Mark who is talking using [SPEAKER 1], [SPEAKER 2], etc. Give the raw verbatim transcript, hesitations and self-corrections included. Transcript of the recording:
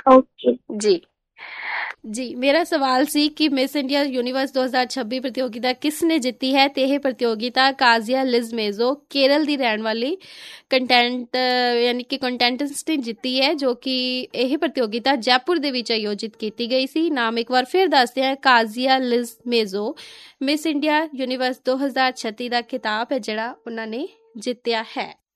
[SPEAKER 1] Okay
[SPEAKER 2] जी जी मेरा सवाल सी कि मिस इंडिया यूनिवर्स दो हज़ार छब्बी प्रतियोगिता किसने जीती है ते ਇਹ प्रतियोगिता काजिया लिज मेजो केरल ਦੀ ਰਹਿਣ ਵਾਲੀ ਕੰਟੈਂਟ ਯਾਨੀ ਕਿ ਕੰਟੈਂਟੈਂਟਸ ਨੇ ਜਿੱਤੀ ਹੈ ਜੋ ਕਿ ਇਹ प्रतियोगिता ਜੈਪੁਰ ਦੇ ਵਿੱਚ ਆਯੋਜਿਤ ਕੀਤੀ ਗਈ ਸੀ। ਨਾਮ ਇੱਕ ਵਾਰ ਫਿਰ ਦੱਸਦੇ ਹਾਂ, ਕਾਜ਼ੀਆ ਲਿਜ਼ ਮੇਜ਼ੋ ਮਿਸ ਇੰਡੀਆ ਯੂਨੀਵਰਸ ਦੋ ਹਜ਼ਾਰ ਛੱਤੀ ਦਾ ਖਿਤਾਬ ਹੈ ਜਿਹੜਾ ਉਹਨਾਂ ਨੇ ਜਿੱਤਿਆ ਹੈ।